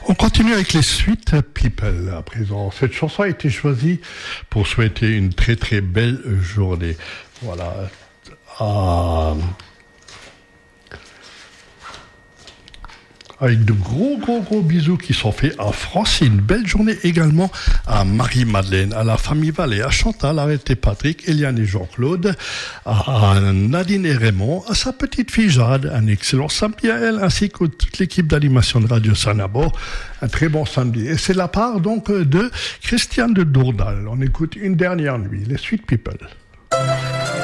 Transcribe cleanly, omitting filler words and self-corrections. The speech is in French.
On continue avec les Sweet People à présent. Cette chanson a été choisie pour souhaiter une très très belle journée. Voilà. Avec de gros bisous qui sont faits à Francine. Belle journée également à Marie-Madeleine, à la famille Vallée, à Chantal, à Arrêté Patrick, Eliane et Jean-Claude, à Nadine et Raymond, à sa petite fille Jade, un excellent samedi à elle, ainsi que toute l'équipe d'animation de Radio Sanabo. Un très bon samedi. Et c'est la part donc de Christiane de Dourdal. On écoute Une dernière nuit, les Sweet People.